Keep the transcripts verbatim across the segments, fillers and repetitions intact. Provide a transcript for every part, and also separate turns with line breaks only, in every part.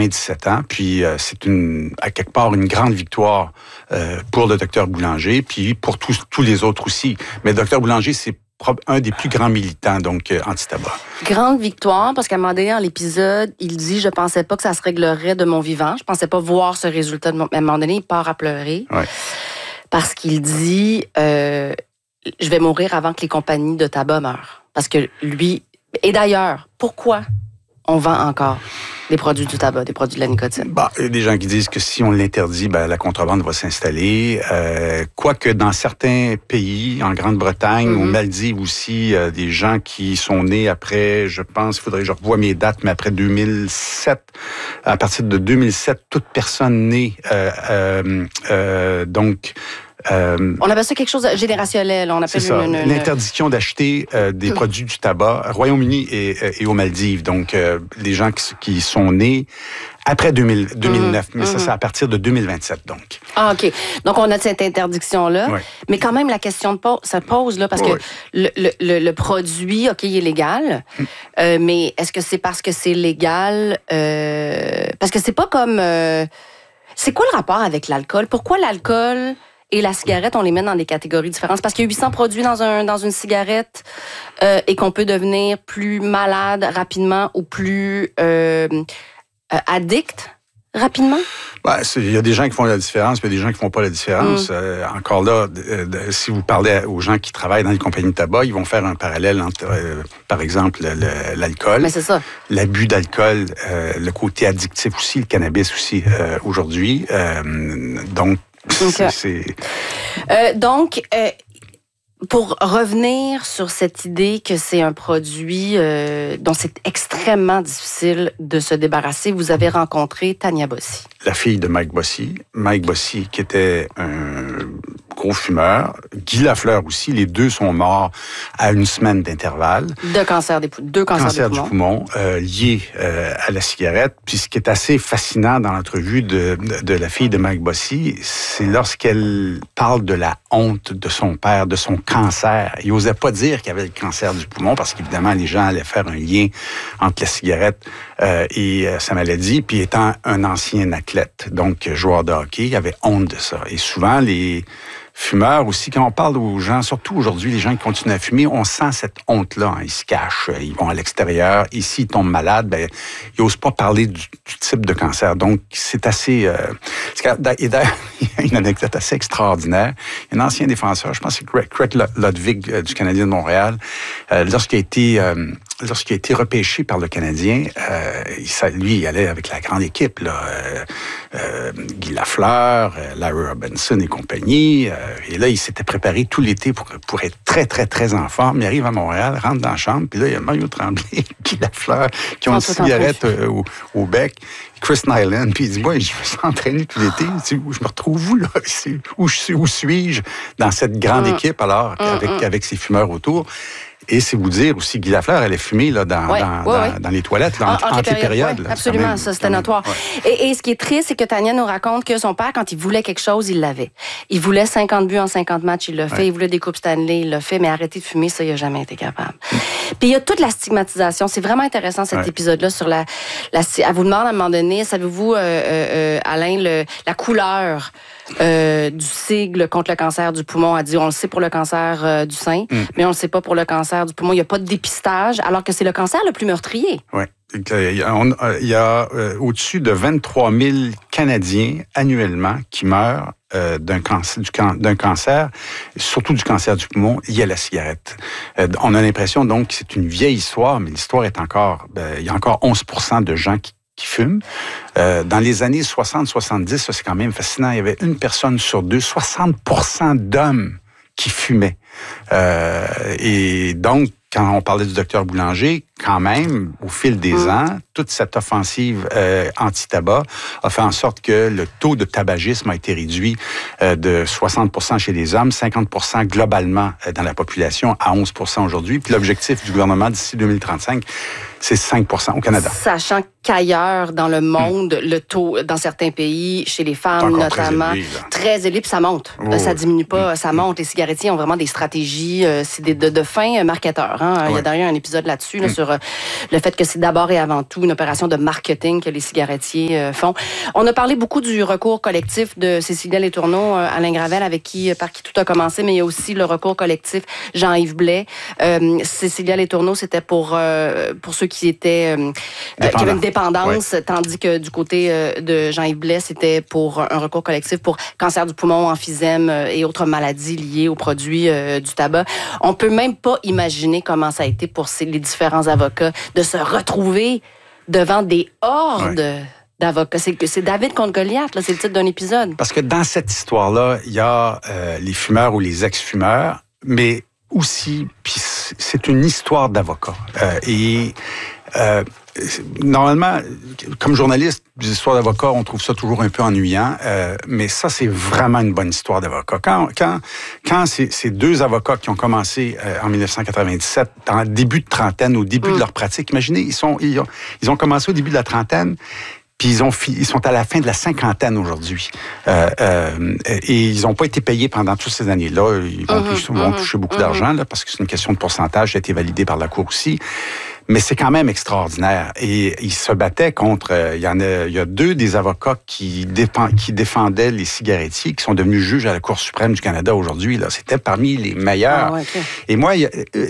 quatre-vingt-dix-sept ans, puis euh, c'est une, à quelque part une grande victoire euh, pour le docteur Boulanger, puis pour tous, tous les autres aussi. Mais le docteur Boulanger, c'est un des plus grands militants, donc, euh, anti-tabac.
Grande victoire, parce qu'à un moment donné, dans l'épisode, il dit « Je pensais pas que ça se réglerait de mon vivant. Je pensais pas voir ce résultat de mon... » À un moment donné, il part à pleurer.
Ouais.
Parce qu'il dit euh, « Je vais mourir avant que les compagnies de tabac meurent. » Parce que lui... Et d'ailleurs, pourquoi on vend encore des produits du tabac, des produits de la nicotine?
Bah, il y a des gens qui disent que si on l'interdit, ben, la contrebande va s'installer. Euh, quoique dans certains pays, en Grande-Bretagne, mm-hmm. aux Maldives aussi, euh, des gens qui sont nés après, je pense, il faudrait que je revoie mes dates, mais après deux mille sept, à partir de deux mille sept, toute personne née, euh, euh, euh, donc...
Euh, on appelle ça quelque chose de générationnel. On appelle
c'est ça,
une, une,
l'interdiction d'acheter euh, des produits du tabac au Royaume-Uni et, et aux Maldives. Donc, euh, les gens qui, qui sont nés après deux mille, deux mille neuf, mmh, mais mmh. ça, c'est à partir de deux mille vingt-sept, donc.
Ah, OK. Donc, on a cette interdiction-là. Oui. Mais quand même, la question de pose, ça pose, là, parce oui. que le, le, le produit, OK, il est légal, mmh. euh, mais est-ce que c'est parce que c'est légal? Euh, parce que c'est pas comme... Euh, c'est quoi le rapport avec l'alcool? Pourquoi l'alcool... et la cigarette, on les met dans des catégories différentes. Parce qu'il y a huit cents produits dans, un, dans une cigarette euh, et qu'on peut devenir plus malade rapidement ou plus euh, euh, addict rapidement?
Ben, il y a des gens qui font la différence, puis il y a des gens qui font pas la différence. Mm. Euh, encore là, de, de, si vous parlez aux gens qui travaillent dans les compagnies de tabac, ils vont faire un parallèle entre, euh, par exemple, le, le, l'alcool.
Mais c'est ça.
L'abus d'alcool, euh, le côté addictif aussi, le cannabis aussi, euh, aujourd'hui. Euh, donc,
Okay.
C'est...
Euh, donc, euh, pour revenir sur cette idée que c'est un produit euh, dont c'est extrêmement difficile de se débarrasser, vous avez rencontré Tania Bossy.
La fille de Mike Bossy. Mike Bossy, qui était un gros fumeur. Guy Lafleur aussi. Les deux sont morts à une semaine d'intervalle.
De cancer des poumons. Deux cancers
cancer
des poumons.
du poumon, euh, liés euh, à la cigarette. Puis ce qui est assez fascinant dans l'entrevue de, de, de la fille de Mike Bossy, c'est lorsqu'elle parle de la honte de son père, de son cancer. Il n'osait pas dire qu'il avait le cancer du poumon parce qu'évidemment, les gens allaient faire un lien entre la cigarette euh, et euh, sa maladie. Puis étant un ancien athlète, donc joueur de hockey, il avait honte de ça. Et souvent, les fumeurs aussi, quand on parle aux gens, surtout aujourd'hui, les gens qui continuent à fumer, on sent cette honte-là. Hein. Ils se cachent, ils vont à l'extérieur. Et s'ils tombent malades, ben, ils n'osent pas parler du, du type de cancer. Donc, c'est assez... Euh, et d'ailleurs, il y a une anecdote assez extraordinaire. Il y a un ancien défenseur, je pense que c'est Craig Ludwig euh, du Canadien de Montréal, euh, lorsqu'il a été... Euh, lorsqu'il a été repêché par le Canadien, euh, il, lui, il allait avec la grande équipe, là, euh, euh, Guy Lafleur, euh, Larry Robinson et compagnie. Euh, et là, il s'était préparé tout l'été pour, pour être très, très, très en forme. Il arrive à Montréal, rentre dans la chambre, puis là, il y a Mario Tremblay, Guy Lafleur, qui ont une cigarette euh, au, au bec. Chris Nyland, puis il dit, moi, je me suis entraîné tout l'été. Je me retrouve où, là? Où, où suis-je dans cette grande mmh. équipe, alors, mmh, avec, mmh. avec ces fumeurs autour? Et c'est vous dire aussi, Guy Lafleur allait fumer là, dans,
ouais,
dans,
ouais,
dans,
ouais.
dans les toilettes, là,
en,
entre, entre les périodes.
Ouais,
là,
absolument,
même,
ça, c'était notoire. Ouais. Et, et ce qui est triste, c'est que Tania nous raconte que son père, quand il voulait quelque chose, il l'avait. Il voulait cinquante buts en cinquante matchs, il l'a fait. Ouais. Il voulait des coupes Stanley, il l'a fait. Mais arrêter de fumer, ça, il n'a jamais été capable. Mm. Puis il y a toute la stigmatisation. C'est vraiment intéressant, cet ouais. épisode-là, sur la, la... Elle vous demande à un moment donné, savez-vous, euh, euh, Alain, le, la couleur... Euh, du sigle contre le cancer du poumon. Elle dit, on le sait pour le cancer euh, du sein, mm. mais on le sait pas pour le cancer du poumon. Il n'y a pas de dépistage, alors que c'est le cancer le plus meurtrier.
Oui. Il y a, on, il y a euh, au-dessus de vingt-trois mille Canadiens annuellement qui meurent euh, d'un, cancer, du can, d'un cancer, surtout du cancer du poumon, lié à la cigarette. Euh, on a l'impression donc que c'est une vieille histoire, mais l'histoire est encore... Ben, il y a encore onze pour cent de gens qui qui fument. Euh, dans les années soixante soixante-dix, ça c'est quand même fascinant, il y avait une personne sur deux, soixante pour cent d'hommes qui fumaient. Euh, et donc, quand on parlait du docteur Boulanger, quand même, au fil des mmh. ans, toute cette offensive euh, anti-tabac a fait en sorte que le taux de tabagisme a été réduit euh, de soixante pour cent chez les hommes, cinquante pour cent globalement euh, dans la population, à onze pour cent aujourd'hui. Puis l'objectif du gouvernement d'ici deux mille trente-cinq, c'est cinq pour cent au Canada.
Sachant qu'ailleurs dans le monde, mmh. le taux, dans certains pays, chez les femmes notamment, très élevé, très élevé, puis ça monte. Oh, ça diminue pas, mmh. ça monte. Les cigarettiers ont vraiment des stratégies, euh, c'est des, de, de fins marketeurs. Hein? Ouais. Il y a d'ailleurs un épisode là-dessus, là, mmh. sur sur le fait que c'est d'abord et avant tout une opération de marketing que les cigarettiers euh, font. On a parlé beaucoup du recours collectif de Cécilia Letourneau, euh, Alain Gravel, avec qui, par qui tout a commencé, mais il y a aussi le recours collectif Jean-Yves Blais. Euh, Cécilia Letourneau, c'était pour, euh, pour ceux qui étaient euh, qui avaient une dépendance, oui. Tandis que du côté euh, de Jean-Yves Blais, c'était pour un recours collectif pour cancer du poumon, emphysème euh, et autres maladies liées aux produits euh, du tabac. On peut même pas imaginer comment ça a été pour ces, les différents avocats de se retrouver devant des hordes oui. d'avocats. C'est, c'est David contre Goliath, là, c'est le titre d'un épisode.
Parce que dans cette histoire-là, il y a euh, les fumeurs ou les ex-fumeurs, mais aussi, puis c'est une histoire d'avocats. Euh, et euh, normalement, comme journaliste, les histoires d'avocats, on trouve ça toujours un peu ennuyant, euh, mais ça, c'est vraiment une bonne histoire d'avocat. Quand, quand, quand ces, ces deux avocats qui ont commencé euh, en dix-neuf cent quatre-vingt-dix-sept, dans le début de trentaine, au début mmh. de leur pratique, imaginez, ils, sont, ils, ont, ils ont commencé au début de la trentaine, puis ils, ont, ils sont à la fin de la cinquantaine aujourd'hui. Euh, euh, et ils n'ont pas été payés pendant toutes ces années-là. Ils vont, mmh, ils vont mmh, toucher beaucoup mmh. d'argent, là, parce que c'est une question de pourcentage, ça a été validé par la Cour aussi. Mais c'est quand même extraordinaire. Et ils se battaient contre... Il y en a, il y a deux des avocats qui, défend, qui défendaient les cigarettiers, qui sont devenus juges à la Cour suprême du Canada aujourd'hui. Là, c'était parmi les meilleurs. Ah, ouais, okay. Et moi, il y a, euh,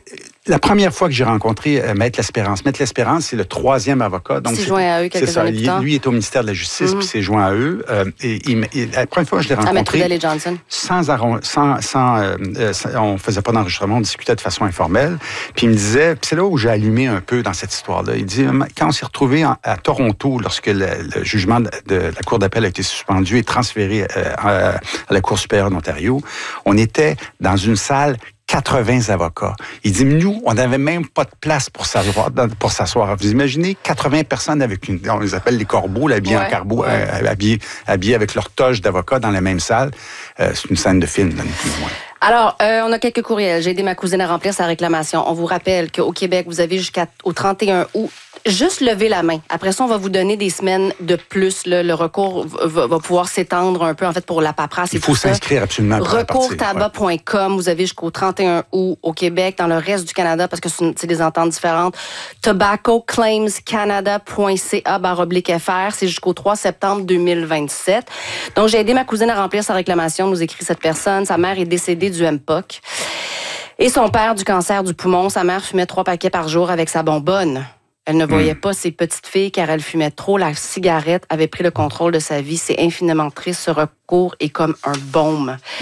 la première fois que j'ai rencontré euh, Maître L'Espérance, Maître L'Espérance, c'est le troisième avocat. Donc,
c'est joint à eux quelques
c'est ça.
années plus tard.
Lui est au ministère de la Justice, mm-hmm. puis c'est joint à eux. Euh, et, il, et la première fois que je l'ai rencontré...
À Maître Trudel et Johnson.
Sans, sans, sans, euh, sans... On faisait pas d'enregistrement, on discutait de façon informelle. Puis il me disait... Puis c'est là où j'ai allumé un peu dans cette histoire-là. Il dit, quand on s'est retrouvé en, à Toronto, lorsque le, le jugement de, de la Cour d'appel a été suspendu et transféré euh, à, à la Cour supérieure d'Ontario, on était dans une salle quatre-vingts avocats. Il dit, nous, on n'avait même pas de place pour s'asseoir. Pour s'asseoir. Vous imaginez, quatre-vingts personnes avec une... On les appelle les corbeaux, habillés ouais, en carbeau, ouais. euh, habillés, habillés avec leur toge d'avocats dans la même salle. Euh, c'est une scène de film, là, plus ou moins.
Alors, euh, on a quelques courriels. J'ai aidé ma cousine à remplir sa réclamation. On vous rappelle qu'au Québec, vous avez jusqu'au trente et un août. Juste lever la main. Après ça, on va vous donner des semaines de plus. Là. Le recours va, va pouvoir s'étendre un peu, en fait, pour la paperasse et tout ça.
Il faut s'inscrire absolument.
recours tabac point com. Vous avez jusqu'au trente et un août au Québec, dans le reste du Canada, parce que c'est des ententes différentes. tobacco claims canada point c a barre oblique F R. C'est jusqu'au trois septembre deux mille vingt-sept. Donc, j'ai aidé ma cousine à remplir sa réclamation, nous écrit cette personne. Sa mère est décédée du M P O C. Et son père du cancer du poumon. Sa mère fumait trois paquets par jour avec sa bonbonne. Elle ne voyait mmh. pas ses petites filles car elle fumait trop. La cigarette avait pris le contrôle de sa vie. C'est infiniment triste. Ce recours est comme un baume. Mmh.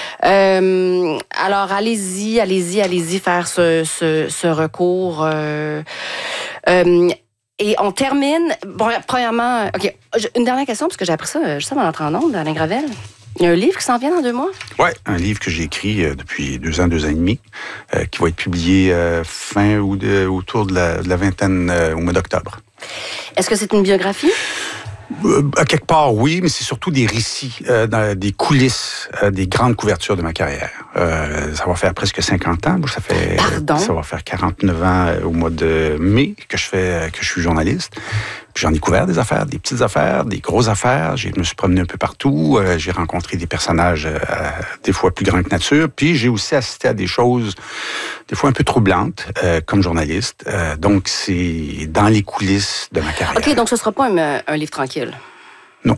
Euh, alors, allez-y, allez-y, allez-y faire ce, ce, ce recours. Euh, euh, et on termine... Bon, premièrement... OK, une dernière question, parce que j'ai appris ça juste avant d'entrer en ondes, Alain Gravel. Il y a un livre qui s'en vient dans deux mois?
Oui, un livre que j'ai écrit euh, depuis deux ans, deux ans et demi, euh, qui va être publié euh, fin ou de, autour de la, de la vingtaine euh, au mois d'octobre.
Est-ce que c'est une biographie?
Euh, à quelque part, oui, mais c'est surtout des récits, euh, dans, des coulisses, euh, des grandes couvertures de ma carrière. Euh, ça va faire presque cinquante ans. Ça fait,
Pardon?
Ça va faire quarante-neuf ans euh, au mois de mai que je fais, que je suis journaliste. Puis j'en ai couvert des affaires, des petites affaires, des grosses affaires. Je me suis promené un peu partout. Euh, j'ai rencontré des personnages euh, des fois plus grands que nature. Puis j'ai aussi assisté à des choses des fois un peu troublantes euh, comme journaliste. Euh, donc c'est dans les coulisses de ma carrière.
OK, donc ce ne sera pas un, un livre tranquille?
Non.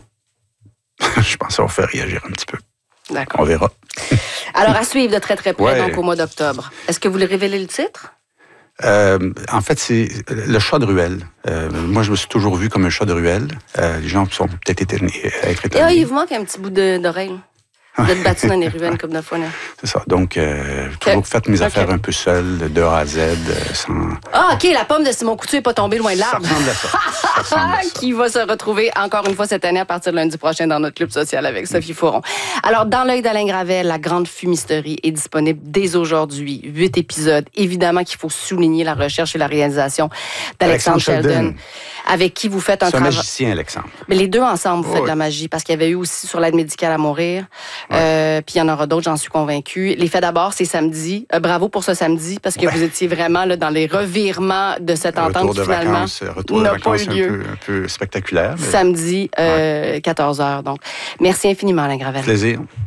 Je pense que ça va faire réagir un petit peu.
D'accord.
On verra.
Alors, à suivre de très, très près,
ouais.
donc au mois d'octobre. Est-ce que vous voulez révéler le titre?
Euh, en fait, c'est le chat de ruelle. Euh, moi, je me suis toujours vu comme un chat de ruelle. Euh, les gens sont peut-être étonnés. Être étonnés.
Et ah, il vous manque un petit bout de, d'oreille. Vous êtes battu dans les ruelles comme de fois. Là.
C'est ça. Donc, euh, j'ai toujours fait mes okay. affaires un peu seul, de A à Z, sans...
Ah, OK, la pomme de Simon Coutu n'est pas tombée loin de l'arbre.
Ça ressemble à ça. ça, ressemble à ça.
Qui va se retrouver encore une fois cette année à partir de lundi prochain dans notre club social avec Sophie Fauron. Alors, Dans l'œil d'Alain Gravel, la grande fumisterie est disponible dès aujourd'hui. Huit épisodes. Évidemment qu'il faut souligner la recherche et la réalisation d'Alexandre Sheldon, Sheldon, avec qui vous faites un travail...
C'est un magicien, Alexandre.
Mais les deux ensemble, vous
oh,
faites
oui.
de la magie, parce qu'il y avait eu aussi Sur l'aide médicale à mourir. Ouais. Euh, puis il y en aura d'autres, j'en suis convaincue. Les faits d'abord, c'est samedi. Euh, bravo pour ce samedi, parce que ouais. vous étiez vraiment là, dans les revirements de cette entente
retour de
qui finalement
vacances, retour de
n'a
vacances
pas eu lieu.
Un peu, un peu spectaculaire. Mais...
Samedi, euh, ouais. quatorze heures. Donc, merci infiniment, Alain Gravel.
Plaisir.